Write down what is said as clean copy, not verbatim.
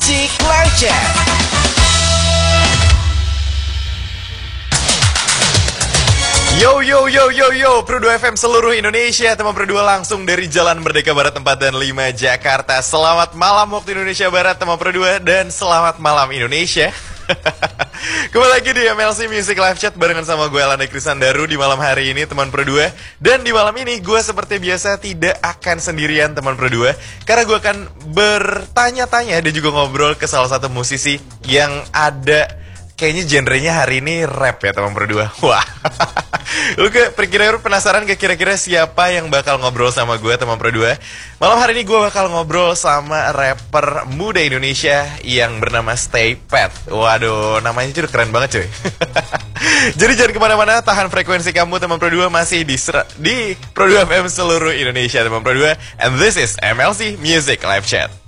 Music Live Chat. Yo yo yo yo yo, Pro 2 FM seluruh Indonesia, teman Pro 2 langsung dari Jalan Merdeka Barat 4 dan 5 Jakarta. Selamat malam waktu Indonesia Barat teman Pro 2 dan selamat malam Indonesia. Kembali lagi di MLC Music Live Chat barengan sama gue Alanda Krisandaru di malam hari ini teman Pro 2. Dan di malam ini gue seperti biasa tidak akan sendirian teman Pro 2, karena gue akan bertanya-tanya dan juga ngobrol ke salah satu musisi yang ada kayaknya genrenya hari ini rap ya teman Pro 2. Wah. Lu kira-kira penasaran kira-kira siapa yang bakal ngobrol sama gue teman Pro 2? Malam hari ini gue bakal ngobrol sama rapper muda Indonesia yang bernama Stay Pat. Waduh, namanya juga keren banget cuy. Jadi jangan kemana-mana, tahan frekuensi kamu teman Pro 2 masih di Pro 2 FM seluruh Indonesia teman Pro 2. And this is MLC Music Live Chat.